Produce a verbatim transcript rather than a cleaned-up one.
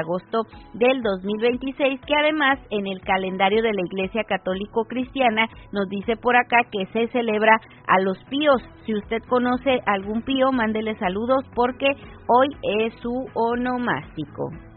agosto del dos mil veintiséis, que además en el calendario de la Iglesia Católico Cristiana nos dice por acá que se celebra a los píos. Si usted conoce algún pío, mándele saludos porque hoy es su onomástico.